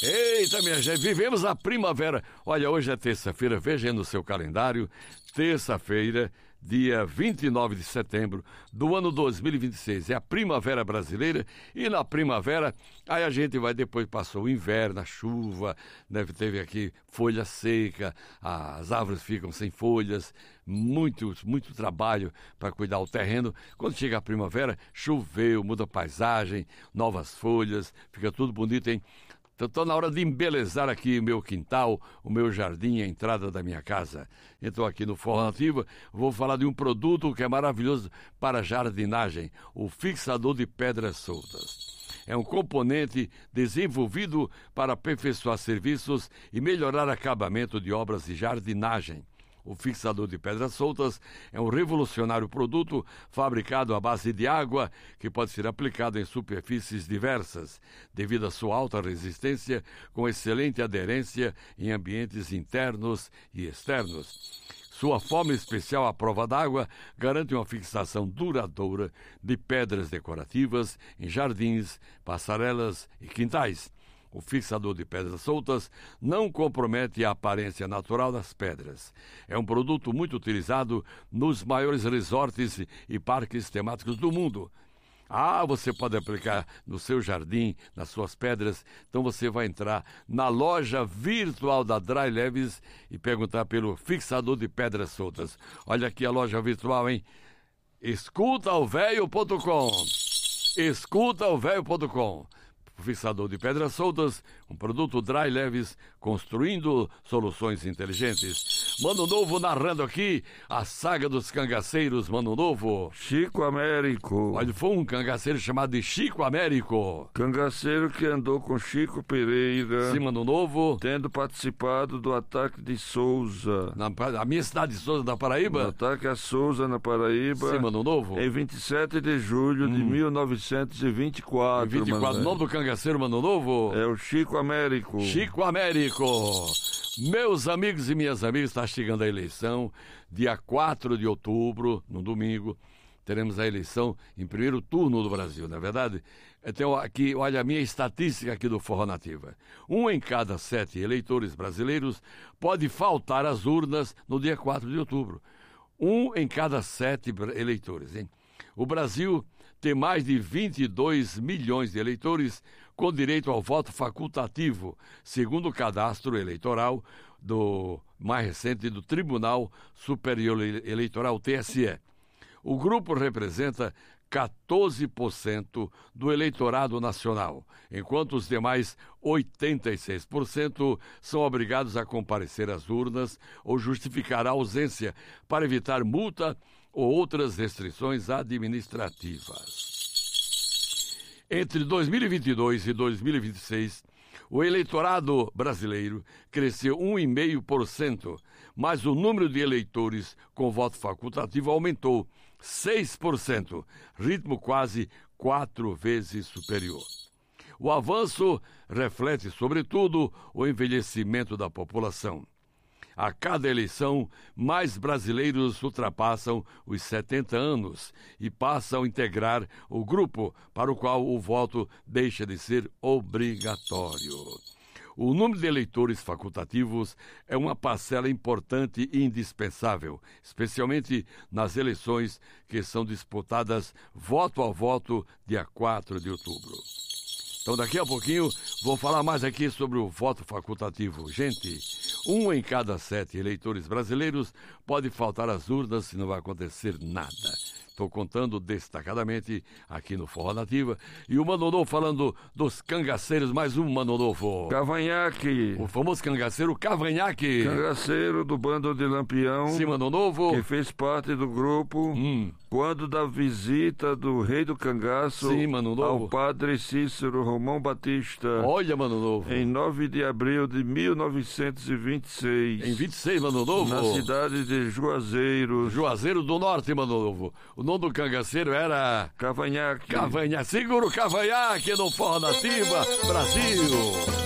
Eita, minha gente, vivemos a primavera. Olha, hoje é terça-feira, veja aí no seu calendário, terça-feira, dia 29 de setembro do ano 2026. É a primavera brasileira e na primavera, aí a gente vai, depois passou o inverno, a chuva, né? Teve aqui folha seca, as árvores ficam sem folhas, muito trabalho para cuidar o terreno. Quando chega a primavera, choveu, muda a paisagem, novas folhas, fica tudo bonito, hein? Estou na hora de embelezar aqui o meu quintal, o meu jardim, a entrada da minha casa. Então aqui no Forró Nativa vou falar de um produto que é maravilhoso para jardinagem, o fixador de pedras soltas. É um componente desenvolvido para aperfeiçoar serviços e melhorar acabamento de obras de jardinagem. O fixador de pedras soltas é um revolucionário produto fabricado à base de água que pode ser aplicado em superfícies diversas, devido à sua alta resistência, com excelente aderência em ambientes internos e externos. Sua forma especial à prova d'água garante uma fixação duradoura de pedras decorativas em jardins, passarelas e quintais. O fixador de pedras soltas não compromete a aparência natural das pedras. É um produto muito utilizado nos maiores resorts e parques temáticos do mundo. Você pode aplicar no seu jardim, nas suas pedras. Então você vai entrar na loja virtual da Dry Leves e perguntar pelo fixador de pedras soltas. Olha aqui a loja virtual, hein? Escutaovelho.com. Escutaovelho.com. Fixador de pedras soltas, um produto Dry Leves, construindo soluções inteligentes. Mano Novo narrando aqui a saga dos cangaceiros, Mano Novo. Chico Américo. Olha, foi um cangaceiro chamado de Chico Américo. Cangaceiro que andou com Chico Pereira. Sim, Mano Novo. Tendo participado do ataque de Souza. A minha cidade de Souza, na Paraíba. O ataque a Souza, na Paraíba. Sim, Mano Novo. Em 27 de julho de 1924. 24, o nome do cangaceiro, Mano Novo? É o Chico Américo. Chico Américo. Meus amigos e minhas amigas, está chegando a eleição, dia 4 de outubro, no domingo, teremos a eleição em primeiro turno do Brasil, não é verdade? Então, aqui, olha a minha estatística aqui do Forró Nativa. 1 em cada 7 eleitores brasileiros pode faltar às urnas no dia 4 de outubro. 1 em cada 7 eleitores, hein? O Brasil tem mais de 22 milhões de eleitores com direito ao voto facultativo, segundo o cadastro eleitoral do mais recente do Tribunal Superior Eleitoral, TSE. O grupo representa 14% do eleitorado nacional, enquanto os demais 86% são obrigados a comparecer às urnas ou justificar a ausência para evitar multa ou outras restrições administrativas. Entre 2022 e 2026, o eleitorado brasileiro cresceu 1,5%, mas o número de eleitores com voto facultativo aumentou 6%, ritmo quase 4 vezes superior. O avanço reflete, sobretudo, o envelhecimento da população. A cada eleição, mais brasileiros ultrapassam os 70 anos e passam a integrar o grupo para o qual o voto deixa de ser obrigatório. O número de eleitores facultativos é uma parcela importante e indispensável, especialmente nas eleições que são disputadas voto a voto, dia 4 de outubro. Então, daqui a pouquinho, vou falar mais aqui sobre o voto facultativo. Gente, 1 em cada 7 eleitores brasileiros pode faltar às urnas e não vai acontecer nada. Estou contando destacadamente aqui no Forró Nativa. E o Mano Novo falando dos cangaceiros, mais um Mano Novo. Cavanhaque. O famoso cangaceiro Cavanhaque. Cangaceiro do bando de Lampião. Sim, Mano Novo. Que fez parte do grupo quando da visita do rei do cangaço. Sim, Mano Novo. Ao padre Cícero Romão Batista. Olha, Mano Novo. Em 9 de abril de 1926. Em 26, Mano Novo. Na cidade de Juazeiro. Juazeiro do Norte, Mano Novo. O nome do cangaceiro era... Cavanhaque. Cavanhaque. Segura o Cavanhaque no Forró Nativa, Brasil.